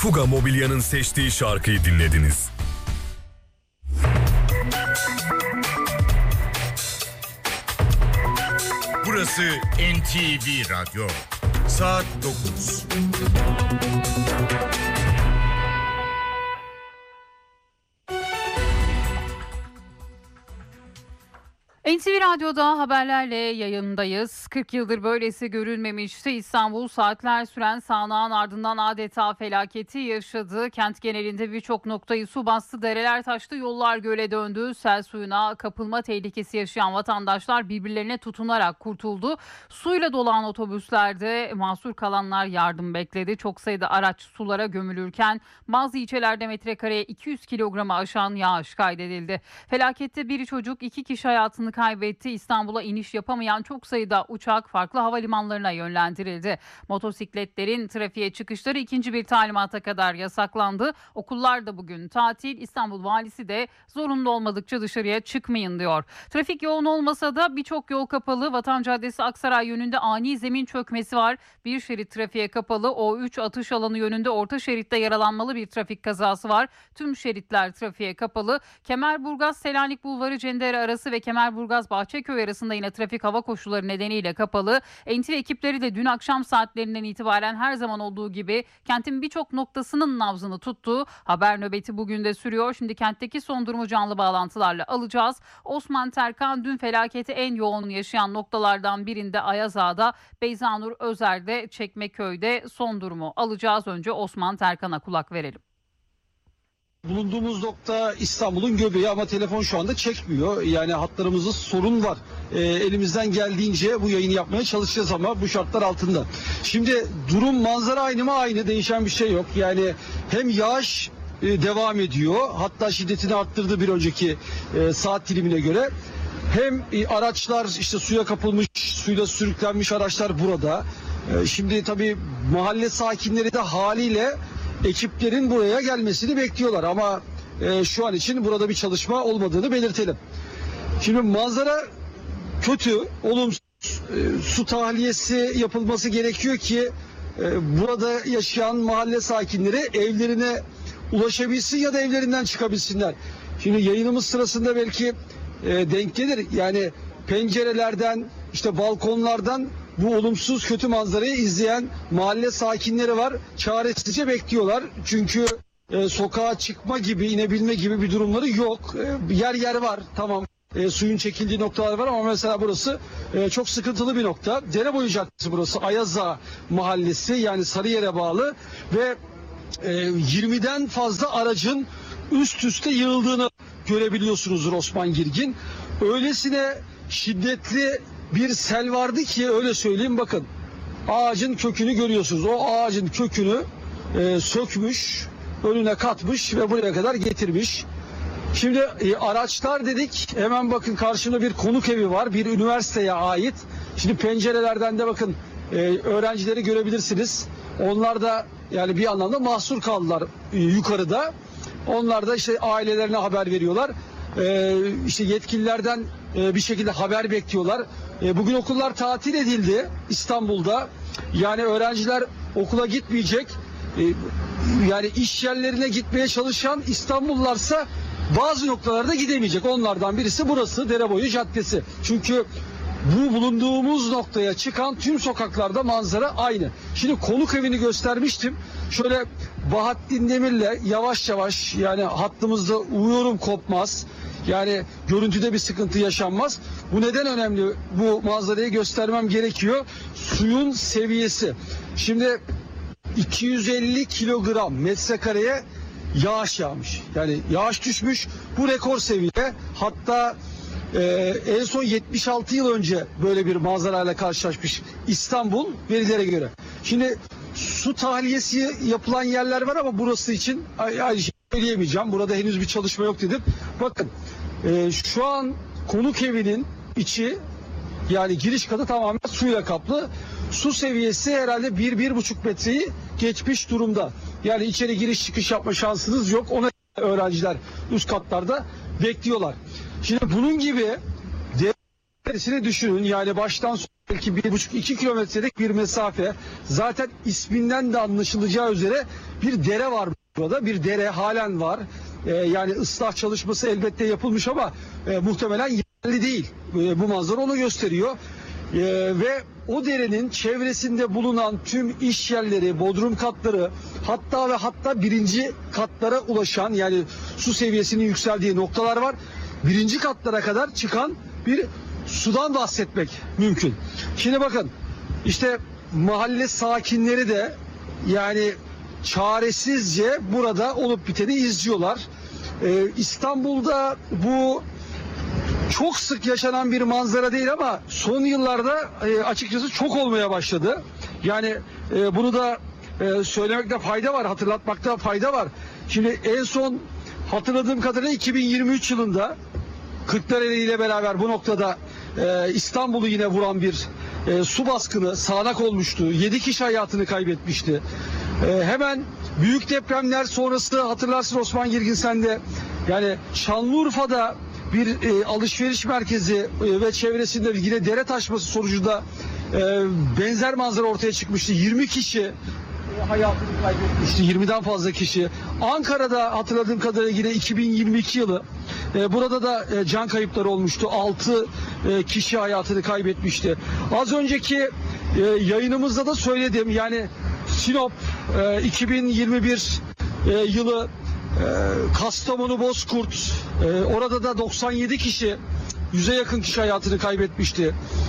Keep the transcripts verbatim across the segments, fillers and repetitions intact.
Fuga Mobilya'nın seçtiği şarkıyı dinlediniz. Burası N T V Radyo. Saat dokuz. N T V Radyo'da haberlerle yayındayız. kırk yıldır böylesi görülmemişti. İstanbul saatler süren sağanağın ardından adeta felaketi yaşadı. Kent genelinde birçok noktayı su bastı, dereler taştı, yollar göle döndü. Sel suyuna kapılma tehlikesi yaşayan vatandaşlar birbirlerine tutunarak kurtuldu. Suyla dolan otobüslerde mahsur kalanlar yardım bekledi. Çok sayıda araç sulara gömülürken bazı ilçelerde metrekareye iki yüz kilogramı aşan yağış kaydedildi. Felakette bir çocuk, iki kişi hayatını kaybetti. İstanbul'a iniş yapamayan çok sayıda uçak farklı havalimanlarına yönlendirildi. Motosikletlerin trafiğe çıkışları ikinci bir talimata kadar yasaklandı. Okullar da bugün tatil. İstanbul valisi de zorunlu olmadıkça dışarıya çıkmayın diyor. Trafik yoğun olmasa da birçok yol kapalı. Vatan Caddesi Aksaray yönünde ani zemin çökmesi var. Bir şerit trafiğe kapalı. O üç atış alanı yönünde orta şeritte yaralanmalı bir trafik kazası var. Tüm şeritler trafiğe kapalı. Kemerburgaz Selanik Bulvarı Cendere arası ve Kemerburgaz Bahçeköy arasında yine trafik hava koşulları nedeniyle kapalı. N T V ekipleri de dün akşam saatlerinden itibaren her zaman olduğu gibi kentin birçok noktasının nabzını tuttu. Haber nöbeti bugün de sürüyor. Şimdi kentteki son durumu canlı bağlantılarla alacağız. Osman Terkan dün felaketi en yoğun yaşayan noktalardan birinde Ayazağa'da, Beyzanur Özer'de, Çekmeköy'de son durumu alacağız. Önce Osman Terkan'a kulak verelim. Bulunduğumuz nokta İstanbul'un göbeği ama telefon şu anda çekmiyor. Yani hatlarımızda sorun var. E, elimizden geldiğince bu yayını yapmaya çalışacağız ama bu şartlar altında. Şimdi durum, manzara aynı mı? Aynı. Değişen bir şey yok. Yani hem yağış e, devam ediyor. Hatta şiddetini arttırdı bir önceki e, saat dilimine göre. Hem e, araçlar işte suya kapılmış, suyla sürüklenmiş araçlar burada. E, şimdi tabii mahalle sakinleri de haliyle ekiplerin buraya gelmesini bekliyorlar ama e, şu an için burada bir çalışma olmadığını belirtelim. Şimdi manzara kötü, olumsuz. E, su tahliyesi yapılması gerekiyor ki e, burada yaşayan mahalle sakinleri evlerine ulaşabilsin ya da evlerinden çıkabilsinler. Şimdi yayınımız sırasında belki e, denk gelir. Yani pencerelerden, işte balkonlardan bu olumsuz kötü manzarayı izleyen mahalle sakinleri var. Çaresizce bekliyorlar. Çünkü e, sokağa çıkma gibi, inebilme gibi bir durumları yok. E, yer yer var. Tamam. E, suyun çekildiği noktalar var ama mesela burası e, çok sıkıntılı bir nokta. Dereboyu Caddesi burası. Ayaza Mahallesi, yani Sarıyer'e bağlı ve e, yirmiden fazla aracın üst üste yığıldığını görebiliyorsunuzdur Osman Girgin. Öylesine şiddetli bir sel vardı ki, öyle söyleyeyim, bakın ağacın kökünü görüyorsunuz. O ağacın kökünü e, sökmüş, önüne katmış ve buraya kadar getirmiş. Şimdi e, araçlar dedik, hemen bakın karşımda bir konuk evi var, bir üniversiteye ait. Şimdi pencerelerden de bakın e, öğrencileri görebilirsiniz. Onlar da yani bir anlamda mahsur kaldılar e, yukarıda. Onlar da işte ailelerine haber veriyorlar. E, işte yetkililerden e, bir şekilde haber bekliyorlar. E, bugün okullar tatil edildi İstanbul'da. Yani öğrenciler okula gitmeyecek. E, yani iş yerlerine gitmeye çalışan İstanbullularsa bazı noktalarda gidemeyecek. Onlardan birisi burası, Dereboyu Caddesi. Çünkü bu bulunduğumuz noktaya çıkan tüm sokaklarda manzara aynı. Şimdi konuk evini göstermiştim. Şöyle Bahattin Demir'le yavaş yavaş, yani hattımızda uyuyorum kopmaz. Yani görüntüde bir sıkıntı yaşanmaz. Bu neden önemli? Bu manzarayı göstermem gerekiyor. Suyun seviyesi. Şimdi iki yüz elli kilogram metrekareye yağış yağmış. Yani yağış düşmüş. Bu rekor seviye. Hatta e, en son yetmiş altı yıl önce böyle bir manzarayla karşılaşmış İstanbul verilere göre. Şimdi su tahliyesi yapılan yerler var ama burası için aynı şey söyleyemeyeceğim. Burada henüz bir çalışma yok dedim. Bakın e, şu an konuk evinin içi, yani giriş katı tamamen suyla kaplı. Su seviyesi herhalde bir bir buçuk metreyi geçmiş durumda. Yani içeri giriş çıkış yapma şansınız yok. Ona öğrenciler üst katlarda bekliyorlar. Şimdi bunun gibi dersini düşünün, yani baştan belki bir buçuk iki kilometrelik bir mesafe. Zaten isminden de anlaşılacağı üzere bir dere var burada. Bir dere halen var. Ee, yani ıslah çalışması elbette yapılmış ama e, muhtemelen yerli değil. E, bu manzara onu gösteriyor. E, ve o derenin çevresinde bulunan tüm iş yerleri, bodrum katları, hatta ve hatta birinci katlara ulaşan, yani su seviyesinin yükseldiği noktalar var. Birinci katlara kadar çıkan bir sudan bahsetmek mümkün. Şimdi bakın, işte mahalle sakinleri de yani çaresizce burada olup biteni izliyorlar. Ee, İstanbul'da bu çok sık yaşanan bir manzara değil ama son yıllarda e, açıkçası çok olmaya başladı. Yani e, bunu da e, söylemekte fayda var, hatırlatmakta fayda var. Şimdi en son hatırladığım kadarıyla iki bin yirmi üç yılında Kırklareli ile beraber bu noktada e, İstanbul'u yine vuran bir e, su baskını sağanak olmuştu. yedi kişi hayatını kaybetmişti. E, hemen büyük depremler sonrası hatırlarsın Osman Girgin sen de, yani Şanlıurfa'da bir e, alışveriş merkezi e, ve çevresinde yine dere taşması sonucunda e, benzer manzara ortaya çıkmıştı. yirmi kişi e, hayatını kaybetmişti. yirmiden fazla kişi. Ankara'da hatırladığım kadarıyla yine iki bin yirmi iki yılı e, burada da e, can kayıpları olmuştu. altı e, kişi hayatını kaybetmişti. Az önceki e, yayınımızda da söyledim. Yani Sinop e, iki bin yirmi bir e, yılı e, Kastamonu Bozkurt, e, orada da doksan yedi kişi, yüze yakın kişi hayatını kaybetmişti.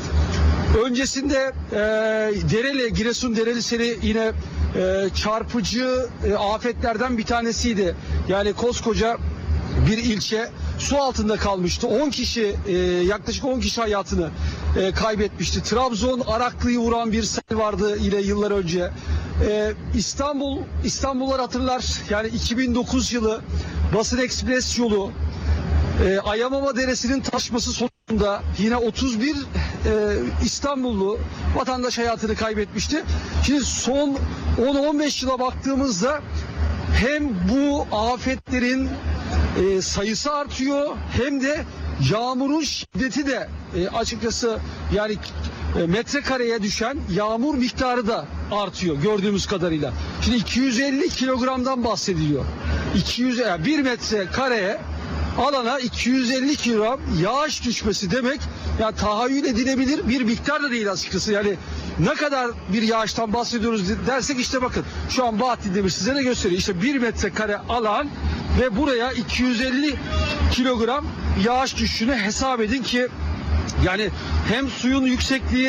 Öncesinde e, Dereli, Giresun Dereli seri yine e, çarpıcı e, afetlerden bir tanesiydi. Yani koskoca bir ilçe su altında kalmıştı. on kişi e, yaklaşık on kişi hayatını e, kaybetmişti. Trabzon Araklı'yı vuran bir sel vardı yine yıllar önce. E, İstanbul İstanbullular hatırlar. Yani iki bin dokuz yılı Basın Ekspres yolu e, Ayamama Deresi'nin taşması sonucunda yine otuz bir e, İstanbullu vatandaş hayatını kaybetmişti. Şimdi son on on beş yıla baktığımızda hem bu afetlerin e, sayısı artıyor hem de yağmurun şiddeti de e, açıkçası yani e, metrekareye düşen yağmur miktarı da artıyor gördüğümüz kadarıyla. Şimdi iki yüz elli kilogramdan bahsediliyor. iki yüz yani bir metre kareye alana iki yüz elli kilogram yağış düşmesi demek yani tahayyül edilebilir bir miktar da değil açıkçası. Yani ne kadar bir yağıştan bahsediyoruz dersek işte bakın şu an Bahattin Demir size de gösteriyor. İşte bir metrekare alan ve buraya iki yüz elli kilogram yağış düşüşünü hesap edin ki yani hem suyun yüksekliği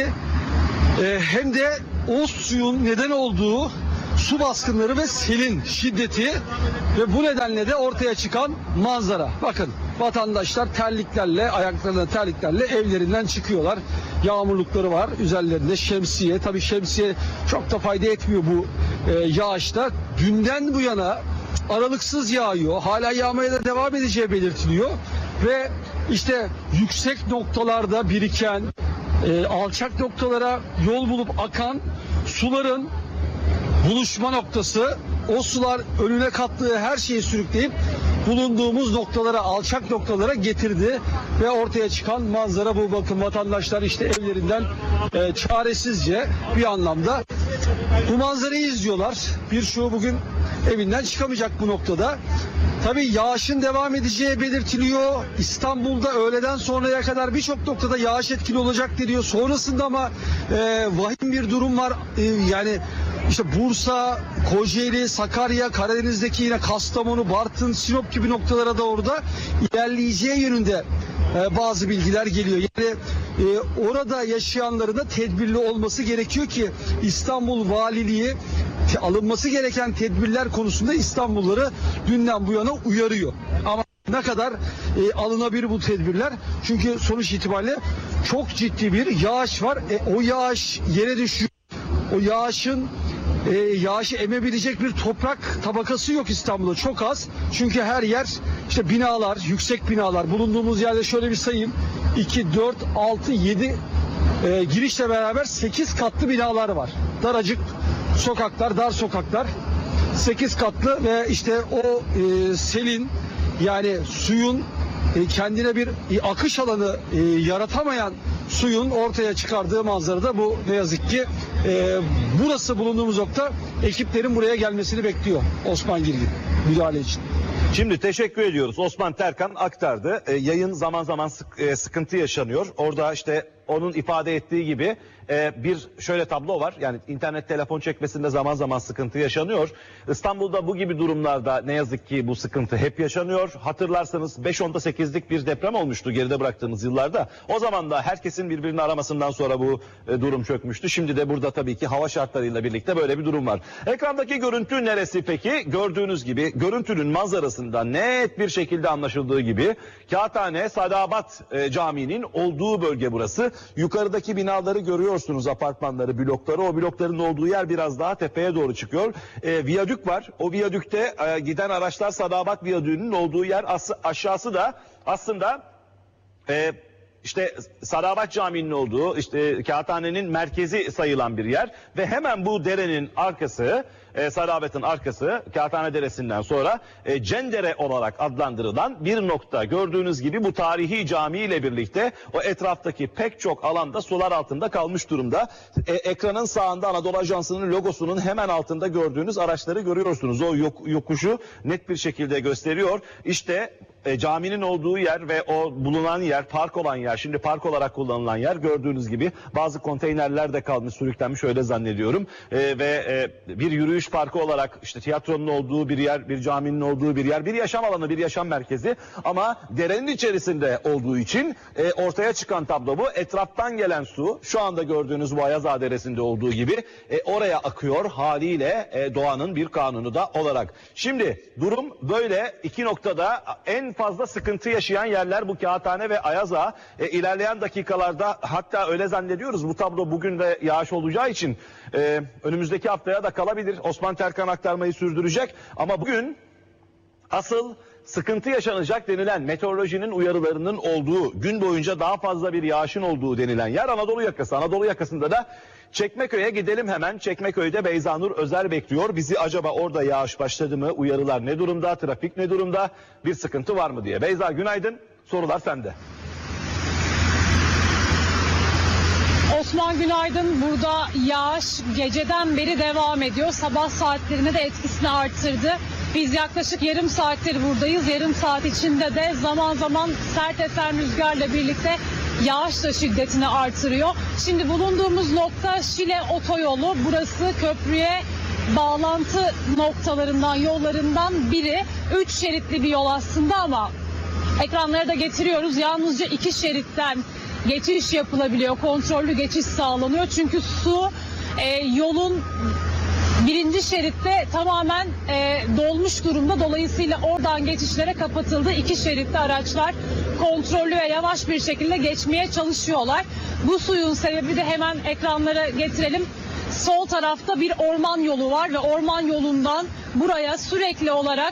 e, hem de o suyun neden olduğu su baskınları ve selin şiddeti ve bu nedenle de ortaya çıkan manzara. Bakın vatandaşlar terliklerle, ayaklarına terliklerle evlerinden çıkıyorlar. Yağmurlukları var üzerlerinde, şemsiye. Tabii şemsiye çok da fayda etmiyor bu e, yağışta. Dünden bu yana aralıksız yağıyor. Hala yağmaya da devam edeceği belirtiliyor. Ve işte yüksek noktalarda biriken, e, alçak noktalara yol bulup akan suların buluşma noktası, o sular önüne kattığı her şeyi sürükleyip bulunduğumuz noktalara, alçak noktalara getirdi ve ortaya çıkan manzara bu. Bakın vatandaşlar işte evlerinden e, çaresizce bir anlamda bu manzarayı izliyorlar. Birçoğu bugün evinden çıkamayacak bu noktada. Tabii yağışın devam edeceği belirtiliyor. İstanbul'da öğleden sonraya kadar birçok noktada yağış etkili olacak deniyor. Sonrasında ama e, vahim bir durum var. E, yani işte Bursa, Kocaeli, Sakarya, Karadeniz'deki yine Kastamonu, Bartın, Sinop gibi noktalara da orada ilerleyeceği yönünde e, bazı bilgiler geliyor. Yani e, orada yaşayanların da tedbirli olması gerekiyor ki İstanbul Valiliği alınması gereken tedbirler konusunda İstanbulluları dünden bu yana uyarıyor. Ama ne kadar e, alınabilir bu tedbirler? Çünkü sonuç itibariyle çok ciddi bir yağış var. E, o yağış yere düşüyor. O yağışın e, yağışı emebilecek bir toprak tabakası yok İstanbul'da. Çok az. Çünkü her yer işte binalar, yüksek binalar. Bulunduğumuz yerde şöyle bir sayayım. iki, dört, altı, yedi e, girişle beraber sekiz katlı binalar var. Daracık sokaklar, dar sokaklar. sekiz katlı ve işte o e, selin yani suyun e, kendine bir e, akış alanı e, yaratamayan suyun ortaya çıkardığı manzarada bu ne yazık ki. E, burası bulunduğumuz nokta, ekiplerin buraya gelmesini bekliyor Osmangilli müdahale için. Şimdi teşekkür ediyoruz. Osman Terkan aktardı. E, yayın zaman zaman sık, e, sıkıntı yaşanıyor. Orada işte onun ifade ettiği gibi e, bir şöyle tablo var. Yani internet telefon çekmesinde zaman zaman sıkıntı yaşanıyor. İstanbul'da bu gibi durumlarda ne yazık ki bu sıkıntı hep yaşanıyor. Hatırlarsanız beş onda sekizlik bir deprem olmuştu geride bıraktığımız yıllarda. O zaman da herkesin birbirini aramasından sonra bu e, durum çökmüştü. Şimdi de burada tabii ki hava şartlarıyla birlikte böyle bir durum var. Ekrandaki görüntü neresi peki? Gördüğünüz gibi görüntünün manzarasında net bir şekilde anlaşıldığı gibi Kağıthane Sadabat e, Camii'nin olduğu bölge burası. Yukarıdaki binaları görüyorsunuz, apartmanları, blokları. O blokların olduğu yer biraz daha tepeye doğru çıkıyor. E, viyadük var. O viyadükte e, giden araçlar Sadabat Viyadüğü'nün olduğu yer. As aşağısı da aslında e, işte Sadabat Camii'nin olduğu, işte Kağıthane'nin merkezi sayılan bir yer. Ve hemen bu derenin arkası, e, Sadabat'ın arkası, Kağıthane Deresi'nden sonra e, Cendere olarak adlandırılan bir nokta. Gördüğünüz gibi bu tarihi cami ile birlikte o etraftaki pek çok alanda sular altında kalmış durumda. E, ekranın sağında Anadolu Ajansı'nın logosunun hemen altında gördüğünüz araçları görüyorsunuz. O yok, yokuşu net bir şekilde gösteriyor. İşte e, caminin olduğu yer ve o bulunan yer, park olan yer, şimdi park olarak kullanılan yer, gördüğünüz gibi bazı konteynerler de kalmış, sürüklenmiş öyle zannediyorum. E, ve e, bir yürüyüş parkı olarak işte tiyatronun olduğu bir yer, bir caminin olduğu bir yer, bir yaşam alanı, bir yaşam merkezi, ama derenin içerisinde olduğu için e, ortaya çıkan tablo bu. Etraftan gelen su şu anda gördüğünüz bu Ayazdağ Deresi'nde olduğu gibi e, oraya akıyor haliyle, e, doğanın bir kanunu da olarak. Şimdi durum böyle. İki noktada en fazla sıkıntı yaşayan yerler bu Kağıthane ve Ayazdağ. E, ilerleyen dakikalarda, hatta öyle zannediyoruz, bu tablo bugün de yağış olacağı için e, önümüzdeki haftaya da kalabilir. Osman Terkan aktarmayı sürdürecek ama bugün asıl sıkıntı yaşanacak denilen, meteorolojinin uyarılarının olduğu, gün boyunca daha fazla bir yağışın olduğu denilen yer Anadolu yakası. Anadolu yakasında da Çekmeköy'e gidelim hemen. Çekmeköy'de Beyzanur Özer bekliyor bizi. Acaba orada yağış başladı mı? Uyarılar ne durumda? Trafik ne durumda? Bir sıkıntı var mı diye. Beyza günaydın. Sorular sende. Osman günaydın. Burada yağış geceden beri devam ediyor. Sabah saatlerinde de etkisini arttırdı. Biz yaklaşık yarım saattir buradayız. Yarım saat içinde de zaman zaman sert esen rüzgarla birlikte yağış da şiddetini artırıyor. Şimdi bulunduğumuz nokta Şile Otoyolu. Burası köprüye bağlantı noktalarından, yollarından biri. Üç şeritli bir yol aslında ama ekranlara da getiriyoruz. Yalnızca iki şeritten geçiş yapılabiliyor. Kontrollü geçiş sağlanıyor. Çünkü su e, yolun birinci şeritte tamamen e, dolmuş durumda. Dolayısıyla oradan geçişlere kapatıldı. İki şeritte araçlar kontrollü ve yavaş bir şekilde geçmeye çalışıyorlar. Bu suyun sebebi de hemen ekranlara getirelim. Sol tarafta bir orman yolu var ve orman yolundan buraya sürekli olarak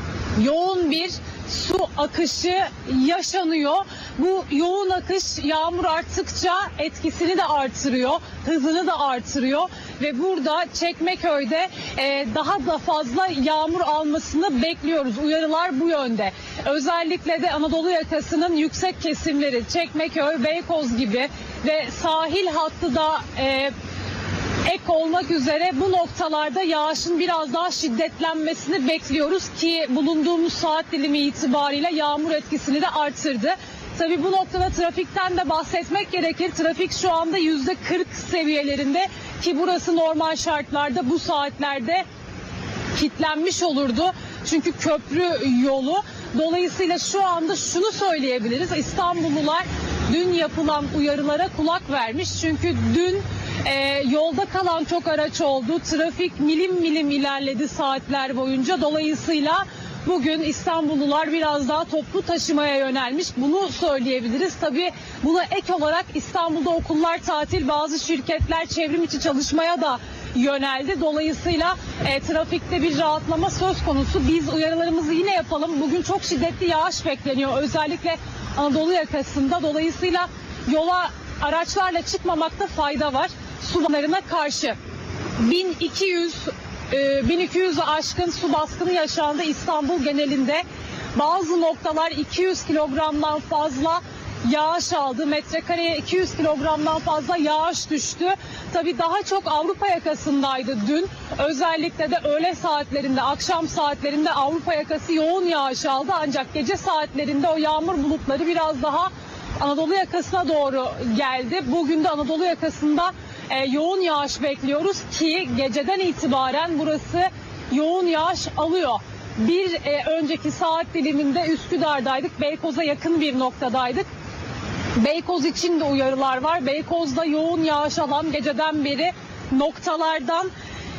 yoğun bir su akışı yaşanıyor. Bu yoğun akış yağmur arttıkça etkisini de artırıyor, hızını da artırıyor ve burada Çekmeköy'de e, daha da fazla yağmur almasını bekliyoruz. Uyarılar bu yönde. Özellikle de Anadolu yakasının yüksek kesimleri, Çekmeköy, Beykoz gibi ve sahil hattı da e, ek olmak üzere bu noktalarda yağışın biraz daha şiddetlenmesini bekliyoruz ki bulunduğumuz saat dilimi itibariyle yağmur etkisini de artırdı. Tabii bu noktada trafikten de bahsetmek gerekir. Trafik şu anda yüzde kırk seviyelerinde ki burası normal şartlarda bu saatlerde kilitlenmiş olurdu. Çünkü köprü yolu. Dolayısıyla şu anda şunu söyleyebiliriz. İstanbullular dün yapılan uyarılara kulak vermiş. Çünkü dün e, yolda kalan çok araç oldu. Trafik milim milim ilerledi saatler boyunca. Dolayısıyla bugün İstanbullular biraz daha toplu taşımaya yönelmiş. Bunu söyleyebiliriz. Tabii buna ek olarak İstanbul'da okullar tatil, bazı şirketler çevrim içi çalışmaya da yöneldi. Dolayısıyla e, trafikte bir rahatlama söz konusu. Biz uyarılarımızı yine yapalım. Bugün çok şiddetli yağış bekleniyor. Özellikle Anadolu yakasında. Dolayısıyla yola araçlarla çıkmamakta fayda var. Sularına karşı bin iki yüz bin iki yüz'ü aşkın su baskını yaşandı İstanbul genelinde. Bazı noktalar iki yüz kilogramdan fazla yağış aldı. Metrekareye iki yüz kilogramdan fazla yağış düştü. Tabii daha çok Avrupa yakasındaydı dün. Özellikle de öğle saatlerinde, akşam saatlerinde Avrupa yakası yoğun yağış aldı. Ancak gece saatlerinde o yağmur bulutları biraz daha Anadolu yakasına doğru geldi. Bugün de Anadolu yakasında e, yoğun yağış bekliyoruz ki geceden itibaren burası yoğun yağış alıyor. Bir e, önceki saat diliminde Üsküdar'daydık. Beykoz'a yakın bir noktadaydık. Beykoz için de uyarılar var. Beykoz'da yoğun yağış alan geceden beri noktalardan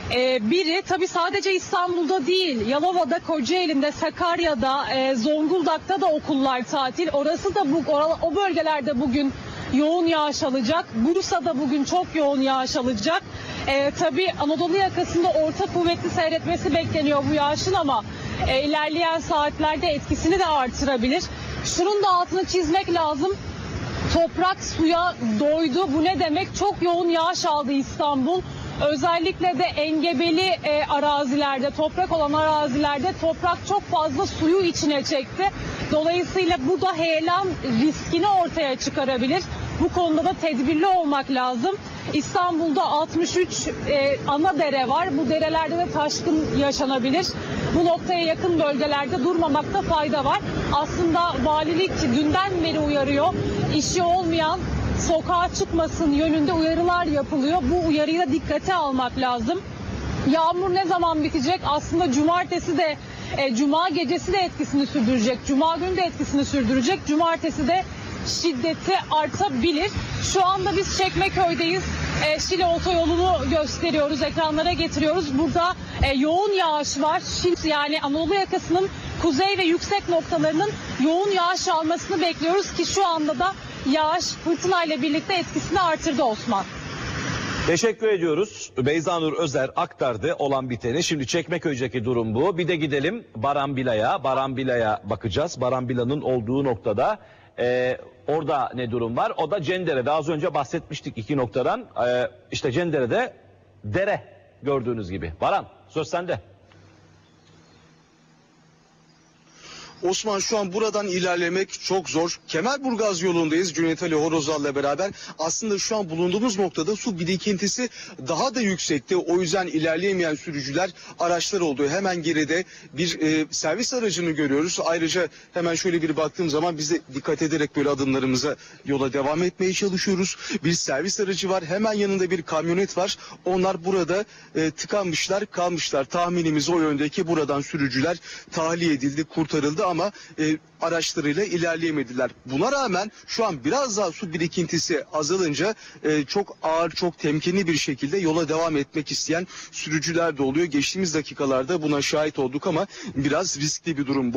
e, biri. Tabii sadece İstanbul'da değil, Yalova'da, Kocaeli'nde, Sakarya'da, e, Zonguldak'ta da okullar tatil. Orası da bu, o bölgelerde bugün yoğun yağış alacak. Bursa'da bugün çok yoğun yağış alacak. E, tabii Anadolu yakasında orta kuvvetli seyretmesi bekleniyor bu yağışın ama e, ilerleyen saatlerde etkisini de artırabilir. Şunun da altını çizmek lazım. Toprak suya doydu. Bu ne demek? Çok yoğun yağış aldı İstanbul. Özellikle de engebeli e, arazilerde, toprak olan arazilerde toprak çok fazla suyu içine çekti. Dolayısıyla bu da heyelan riskini ortaya çıkarabilir. Bu konuda da tedbirli olmak lazım. İstanbul'da altmış üç e, ana dere var. Bu derelerde de taşkın yaşanabilir. Bu noktaya yakın bölgelerde durmamakta fayda var. Aslında valilik dünden beri uyarıyor. İşi olmayan sokağa çıkmasın yönünde uyarılar yapılıyor. Bu uyarıyı da dikkate almak lazım. Yağmur ne zaman bitecek? Aslında cumartesi de, e, cuma gecesi de etkisini sürdürecek. Cuma günü de etkisini sürdürecek. Cumartesi de şiddeti artabilir. Şu anda biz Çekmeköy'deyiz. E, Şile otoyolunu gösteriyoruz, ekranlara getiriyoruz. Burada e, yoğun yağış var. Şimdi yani Anadolu yakasının kuzey ve yüksek noktalarının yoğun yağış almasını bekliyoruz ki şu anda da yağış fırtınayla birlikte etkisini artırdı Osman. Teşekkür ediyoruz. Beyzanur Özer aktardı olan biteni. Şimdi Çekmeköy'deki durum bu. Bir de gidelim Baranbila'ya. Baranbila'ya bakacağız. Baranbila'nın olduğu noktada e, orada ne durum var? O da Cendere'de. Az önce bahsetmiştik iki noktadan. E, işte Cendere'de dere gördüğünüz gibi. Baran, söz sende. Osman, şu an buradan ilerlemek çok zor. Kemerburgaz yolundayız Cüneyt Ali Horozal'la beraber. Aslında şu an bulunduğumuz noktada su birikintisi daha da yüksekte. O yüzden ilerleyemeyen sürücüler, araçlar oldu. Hemen geride bir e, servis aracını görüyoruz. Ayrıca hemen şöyle bir baktığım zaman biz de dikkat ederek böyle adımlarımıza yola devam etmeye çalışıyoruz. Bir servis aracı var. Hemen yanında bir kamyonet var. Onlar burada e, tıkanmışlar, kalmışlar. Tahminimiz o yöndeki, buradan sürücüler tahliye edildi, kurtarıldı ama e, araçlarıyla ilerleyemediler. Buna rağmen şu an biraz daha su birikintisi azalınca e, çok ağır, çok temkinli bir şekilde yola devam etmek isteyen sürücüler de oluyor. Geçtiğimiz dakikalarda buna şahit olduk ama biraz riskli bir durum bu.